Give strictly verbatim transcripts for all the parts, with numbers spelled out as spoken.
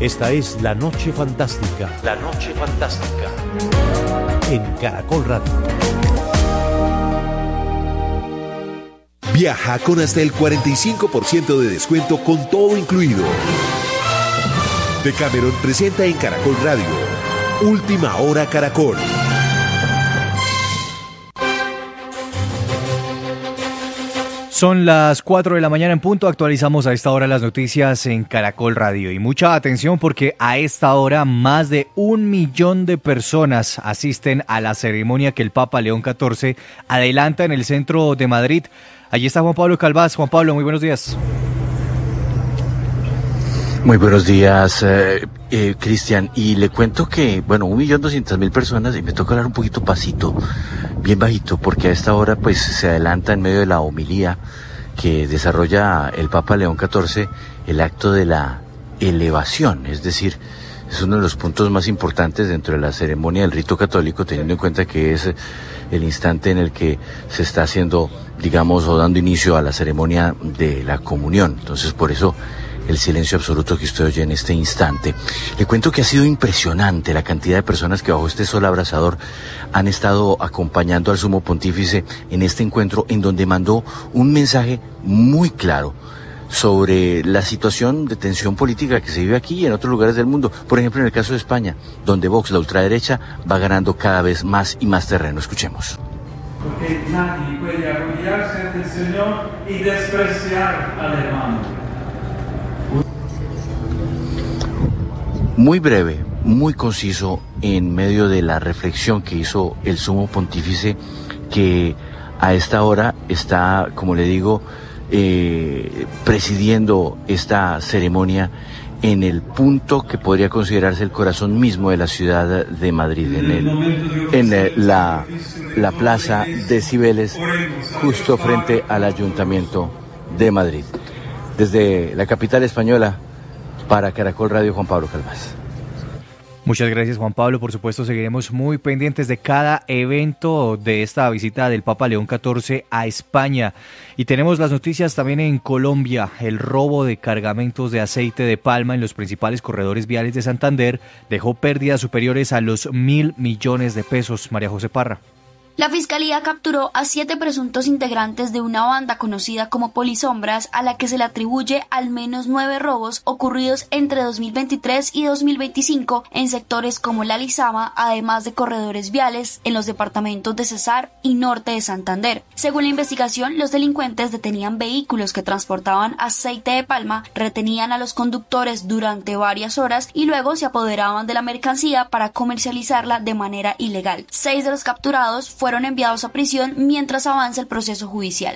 Esta es La Noche Fantástica. La Noche Fantástica. En Caracol Radio. Viaja con hasta el cuarenta y cinco por ciento de descuento con todo incluido. Decameron presenta en Caracol Radio Última Hora Caracol. Son las cuatro de la mañana en punto, actualizamos a esta hora las noticias en Caracol Radio y mucha atención porque a esta hora más de un millón de personas asisten a la ceremonia que el Papa León catorce adelanta en el centro de Madrid. Allí está Juan Pablo Calvás. Juan Pablo, muy buenos días. Muy buenos días, eh, eh, Cristian, y le cuento que, bueno, un millón doscientas mil personas, y me toca hablar un poquito pasito, bien bajito, porque a esta hora pues se adelanta en medio de la homilía que desarrolla el Papa León catorce, el acto de la elevación, es decir, es uno de los puntos más importantes dentro de la ceremonia del rito católico, teniendo en cuenta que es el instante en el que se está haciendo, digamos, o dando inicio a la ceremonia de la comunión. Entonces, por eso el silencio absoluto que usted oye en este instante. Le cuento que ha sido impresionante la cantidad de personas que bajo este sol abrasador han estado acompañando al Sumo Pontífice en este encuentro, en donde mandó un mensaje muy claro sobre la situación de tensión política que se vive aquí y en otros lugares del mundo. Por ejemplo, en el caso de España, donde Vox, la ultraderecha, va ganando cada vez más y más terreno. Escuchemos. Porque nadie puede arrodillarse ante el Señor y despreciar al hermano. Muy breve, muy conciso, en medio de la reflexión que hizo el Sumo Pontífice, que a esta hora está, como le digo, eh, presidiendo esta ceremonia en el punto que podría considerarse el corazón mismo de la ciudad de Madrid, en, el, en el, la, la plaza de Cibeles, justo frente al Ayuntamiento de Madrid. Desde la capital española, para Caracol Radio, Juan Pablo Calvás. Muchas gracias, Juan Pablo. Por supuesto, seguiremos muy pendientes de cada evento de esta visita del Papa León catorce a España. Y tenemos las noticias también en Colombia. El robo de cargamentos de aceite de palma en los principales corredores viales de Santander dejó pérdidas superiores a los mil millones de pesos. María José Parra. La Fiscalía capturó a siete presuntos integrantes de una banda conocida como Polisombras, a la que se le atribuye al menos nueve robos ocurridos entre dos mil veintitrés y dos mil veinticinco en sectores como La Lizama, además de corredores viales en los departamentos de Cesar y Norte de Santander. Según la investigación, los delincuentes detenían vehículos que transportaban aceite de palma, retenían a los conductores durante varias horas y luego se apoderaban de la mercancía para comercializarla de manera ilegal. Seis de los capturados fueron enviados a prisión mientras avanza el proceso judicial.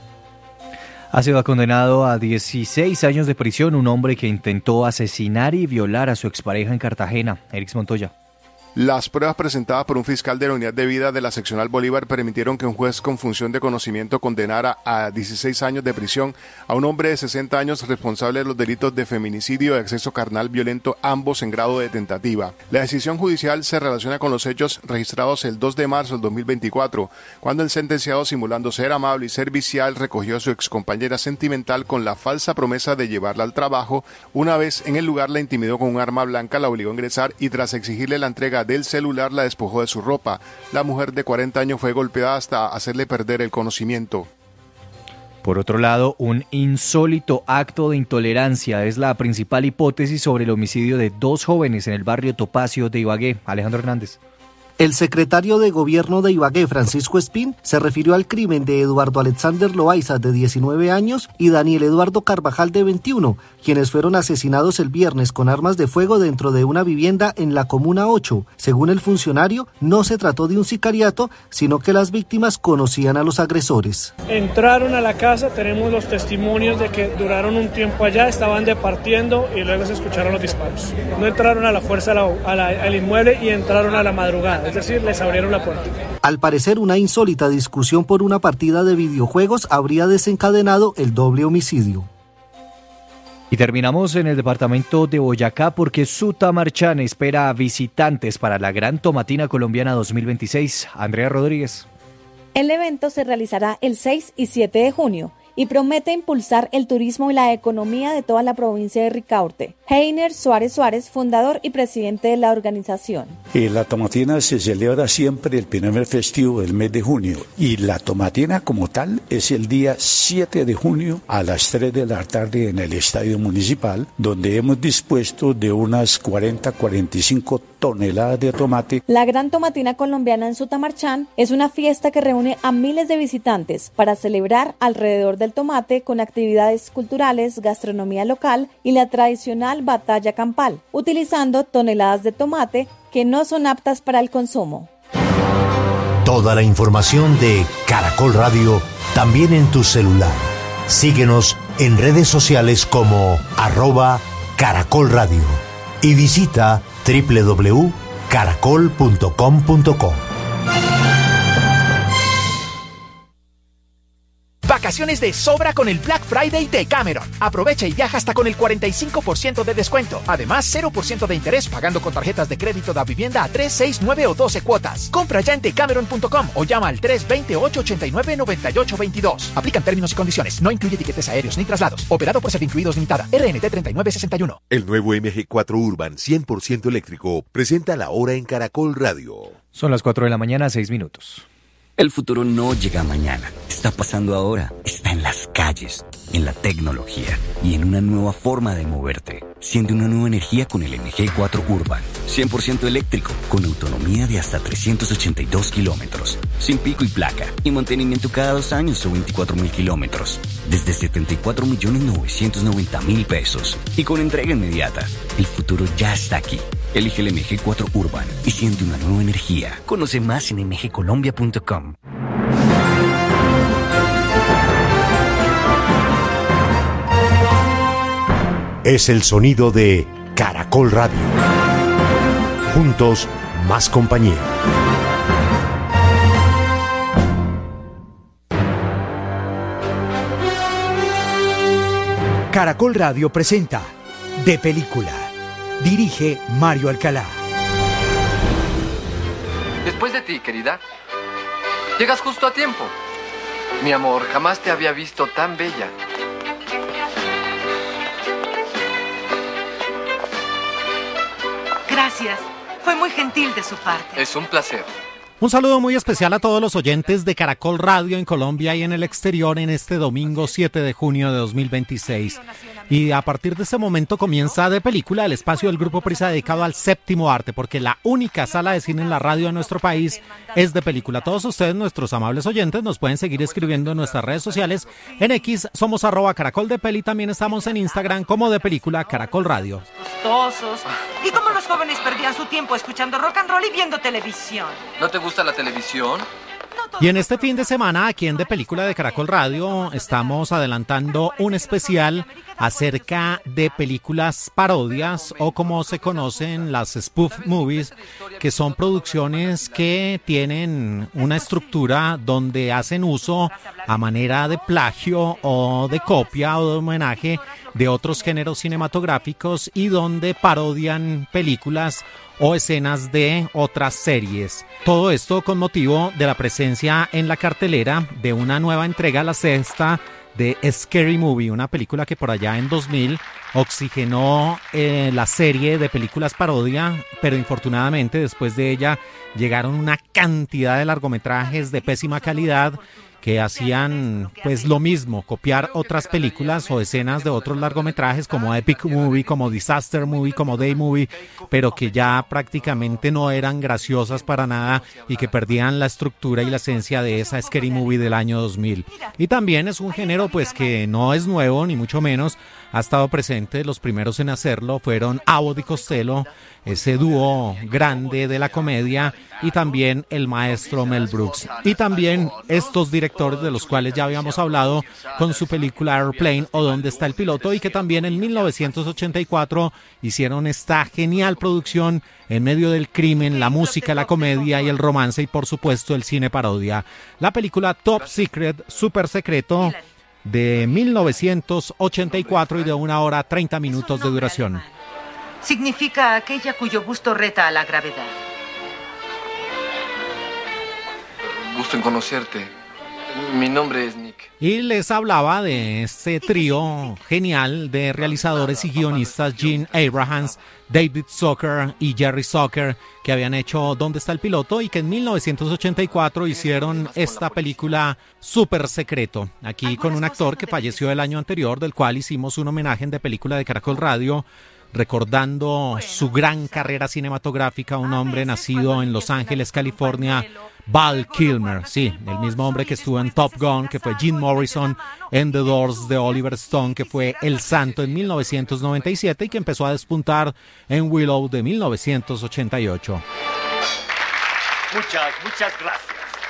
Ha sido condenado a dieciséis años de prisión un hombre que intentó asesinar y violar a su expareja en Cartagena. Erix Montoya. Las pruebas presentadas por un fiscal de la Unidad de Vida de la Seccional Bolívar permitieron que un juez con función de conocimiento condenara a dieciséis años de prisión a un hombre de sesenta años responsable de los delitos de feminicidio y acceso carnal violento, ambos en grado de tentativa. La decisión judicial se relaciona con los hechos registrados el dos de marzo del dos mil veinticuatro, cuando el sentenciado, simulando ser amable y servicial, recogió a su excompañera sentimental con la falsa promesa de llevarla al trabajo. Una vez en el lugar la intimidó con un arma blanca, la obligó a ingresar y tras exigirle la entrega del celular la despojó de su ropa. La mujer de cuarenta años fue golpeada hasta hacerle perder el conocimiento. Por otro lado, un insólito acto de intolerancia es la principal hipótesis sobre el homicidio de dos jóvenes en el barrio Topacio de Ibagué. Alejandro Hernández. El secretario de Gobierno de Ibagué, Francisco Espín, se refirió al crimen de Eduardo Alexander Loaiza, de diecinueve años, y Daniel Eduardo Carvajal, de veintiuno, quienes fueron asesinados el viernes con armas de fuego dentro de una vivienda en la Comuna ocho. Según el funcionario, no se trató de un sicariato, sino que las víctimas conocían a los agresores. Entraron a la casa, tenemos los testimonios de que duraron un tiempo allá, estaban departiendo y luego se escucharon los disparos. No entraron a la fuerza a la, a la, al inmueble y entraron a la madrugada. Es decir, les abrieron la puerta. Al parecer, una insólita discusión por una partida de videojuegos habría desencadenado el doble homicidio. Y terminamos en el departamento de Boyacá porque Sutamarchán espera a visitantes para la Gran Tomatina Colombiana dos mil veintiséis. Andrea Rodríguez. El evento se realizará el seis y siete de junio y promete impulsar el turismo y la economía de toda la provincia de Ricaurte. Heiner Suárez Suárez, fundador y presidente de la organización. Eh, la tomatina se celebra siempre el primer festivo del mes de junio y la tomatina como tal es el día siete de junio a las tres de la tarde en el estadio municipal, donde hemos dispuesto de unas cuarenta a cuarenta y cinco toneladas de tomate. La Gran Tomatina Colombiana en Sutamarchán es una fiesta que reúne a miles de visitantes para celebrar alrededor del tomate con actividades culturales, gastronomía local y la tradicional batalla campal, utilizando toneladas de tomate que no son aptas para el consumo. Toda la información de Caracol Radio también en tu celular. Síguenos en redes sociales como arroba Caracol Radio y visita doble u doble u doble u punto caracol punto com punto co. Vacaciones de sobra con el Black Friday de Cameron. Aprovecha y viaja hasta con el cuarenta y cinco por ciento de descuento. Además, cero por ciento de interés pagando con tarjetas de crédito de vivienda a tres, seis, nueve o doce cuotas. Compra ya en decameron punto com o llama al tres dos cero, ocho ocho nueve, nueve ocho dos dos. Aplican términos y condiciones. No incluye tiquetes aéreos ni traslados. Operado por Servincluidos Limitada. R N T treinta y nueve sesenta y uno. El nuevo M G cuatro Urban cien por ciento eléctrico presenta la hora en Caracol Radio. Son las cuatro de la mañana, seis minutos. El futuro no llega mañana, está pasando ahora, está en las calles, en la tecnología y en una nueva forma de moverte. Siente una nueva energía con el M G cuatro Urban, cien por ciento eléctrico, con autonomía de hasta trescientos ochenta y dos kilómetros, sin pico y placa y mantenimiento cada dos años o veinticuatro mil kilómetros, desde setenta y cuatro millones novecientos noventa mil pesos y con entrega inmediata. El futuro ya está aquí. Elige el M G cuatro Urban y siente una nueva energía. Conoce más en m g colombia punto com. Es el sonido de Caracol Radio. Juntos, más compañía. Caracol Radio presenta De Película. Dirige Mario Alcalá. Después de ti, querida. Llegas justo a tiempo. Mi amor, jamás te había visto tan bella. Gracias. Fue muy gentil de su parte. Es un placer. Un saludo muy especial a todos los oyentes de Caracol Radio en Colombia y en el exterior en este domingo siete de junio de dos mil veintiséis. Y a partir de este momento comienza De Película, el espacio del Grupo Prisa dedicado al séptimo arte, porque la única sala de cine en la radio de nuestro país es De Película. Todos ustedes, nuestros amables oyentes, nos pueden seguir escribiendo en nuestras redes sociales. En X somos arroba Caracol de Peli, también estamos en Instagram como De Película Caracol Radio. Gustosos. Y como los jóvenes perdían su tiempo escuchando rock and roll y viendo televisión. ¿No te gusta la televisión? Y en este fin de semana, aquí en De Película de Caracol Radio, estamos adelantando un especial acerca de películas parodias o como se conocen las spoof movies, que son producciones que tienen una estructura donde hacen uso a manera de plagio o de copia o de homenaje de otros géneros cinematográficos y donde parodian películas o escenas de otras series. Todo esto con motivo de la presencia en la cartelera de una nueva entrega, la sexta, de Scary Movie, una película que por allá en dos mil oxigenó eh, la serie de películas parodia, pero infortunadamente después de ella llegaron una cantidad de largometrajes de pésima calidad que hacían pues lo mismo, copiar otras películas o escenas de otros largometrajes como Epic Movie, como Disaster Movie, como Day Movie, pero que ya prácticamente no eran graciosas para nada y que perdían la estructura y la esencia de esa Scary Movie del año dos mil. Y también es un género pues que no es nuevo ni mucho menos, ha estado presente. Los primeros en hacerlo fueron Abbott y Costello, ese dúo grande de la comedia, y también el maestro Mel Brooks. Y también estos directores de los cuales ya habíamos hablado con su película Airplane o ¿Dónde está el piloto? Y que también en mil novecientos ochenta y cuatro hicieron esta genial producción en medio del crimen, la música, la comedia y el romance y por supuesto el cine parodia. La película Top Secret, Super Secreto, de mil novecientos ochenta y cuatro y de una hora treinta minutos de duración. Significa aquella cuyo gusto reta a la gravedad. Gusto en conocerte. Mi nombre es Nick. Y les hablaba de este trío genial de realizadores y guionistas, Gene Abrahams, David Zucker y Jerry Zucker, que habían hecho ¿Dónde está el piloto? Y que en mil novecientos ochenta y cuatro hicieron esta película Súper Secreto, aquí con un actor que falleció el año anterior, del cual hicimos un homenaje en De Película de Caracol Radio, recordando su gran carrera cinematográfica, un hombre nacido en Los Ángeles, California, Val Kilmer, sí, el mismo hombre que estuvo en Top Gun, que fue Jim Morrison, en The Doors de Oliver Stone, que fue El Santo en mil novecientos noventa y siete y que empezó a despuntar en Willow de mil novecientos ochenta y ocho. Muchas, muchas gracias.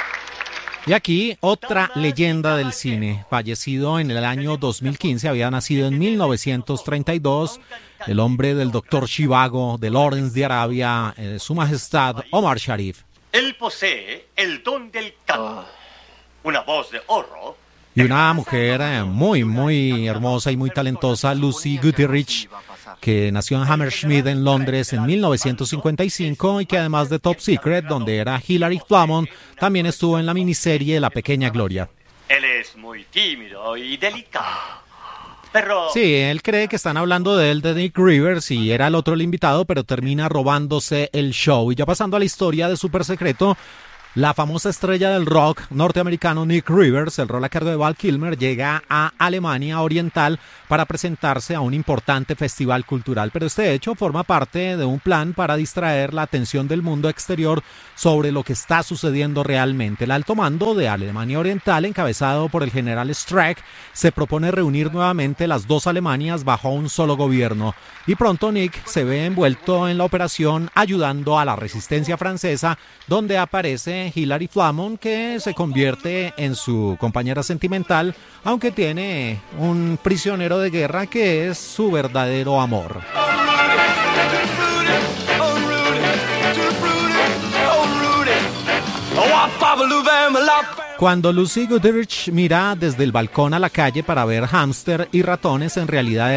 Y aquí otra leyenda del cine, fallecido en el año dos mil quince, había nacido en mil novecientos treinta y dos, el hombre del doctor Zhivago, de Lawrence de Arabia, eh, Su Majestad Omar Sharif. Él posee el don del canto, una voz de oro. Y una mujer eh, muy, muy hermosa y muy talentosa, Lucy Goodrich, que nació en Hammersmith, en Londres, en mil novecientos cincuenta y cinco y que además de Top Secret, donde era Hilary Flamon, también estuvo en la miniserie La Pequeña Gloria. Él es muy tímido y delicado. Pero... Sí, él cree que están hablando de él, de Nick Rivers, y era el otro el invitado, pero termina robándose el show. Y ya pasando a la historia de Súper Secreto, la famosa estrella del rock norteamericano Nick Rivers, el rol a cargo de Val Kilmer, llega a Alemania Oriental para presentarse a un importante festival cultural. Pero este hecho forma parte de un plan para distraer la atención del mundo exterior sobre lo que está sucediendo realmente. El alto mando de Alemania Oriental, encabezado por el general Streck, se propone reunir nuevamente las dos Alemanias bajo un solo gobierno. Y pronto Nick se ve envuelto en la operación ayudando a la resistencia francesa, donde aparece Hilary Flamon, que se convierte en su compañera sentimental, aunque tiene un prisionero de guerra que es su verdadero amor. Cuando Lucy Goodrich mira desde el balcón a la calle para ver hámster y ratones, en realidad